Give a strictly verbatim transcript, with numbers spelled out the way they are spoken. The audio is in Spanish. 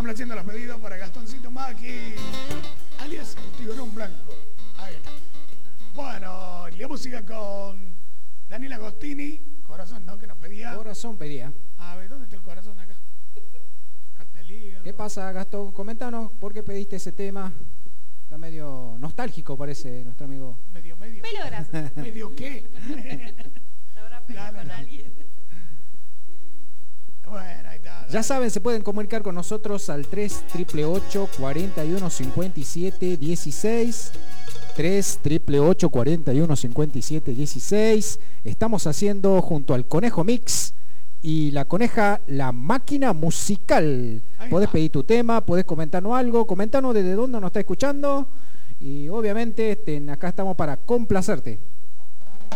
complaciendo los pedidos para Gastoncito Maki, alias el Tiburón Blanco. Ahí está. Bueno, la música con Daniel Agostini. Corazón, ¿no? Que nos pedía. Corazón pedía. A ver, ¿dónde está el corazón acá? Cartelígado. ¿Qué pasa, Gastón? Coméntanos por qué pediste ese tema. Está medio nostálgico, parece nuestro amigo. Medio, medio. Pelo graso. ¿Medio qué? Se habrá peleado No, no, con no. alguien. Bueno, ahí está. Ya saben, se pueden comunicar con nosotros al tres ocho ocho ocho, cuarenta y uno, cincuenta y siete, dieciséis. tres ocho ocho, cuarenta y uno, cincuenta y siete, dieciséis. Estamos haciendo junto al Conejo Mix y la Coneja la máquina musical. Ahí Podés va. pedir tu tema, podés comentarnos algo, comentarnos desde dónde nos está escuchando y obviamente este, acá estamos para complacerte.